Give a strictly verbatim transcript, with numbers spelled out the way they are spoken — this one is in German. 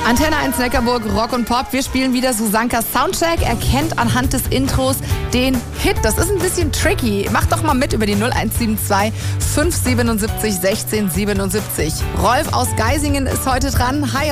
Antenne eins Neckarburg, Rock und Pop. Wir spielen wieder Susankas Soundcheck. Erkennt anhand des Intros den Hit. Das ist ein bisschen tricky. Macht doch mal mit über die null eins sieben zwei fünf sieben sieben sechzehn siebenundsiebzig. Rolf aus Geisingen ist heute dran. Hi.